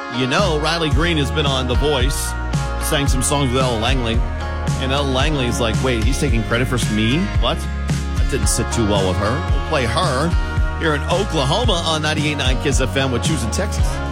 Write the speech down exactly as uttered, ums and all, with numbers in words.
you know, Riley Green has been on The Voice, sang some songs with Ella Langley. And Ella Langley's like, wait, he's taking credit for me? What? That didn't sit too well with her. We'll play her here in Oklahoma on ninety-eight point nine Kiss F M with Choosing Texas.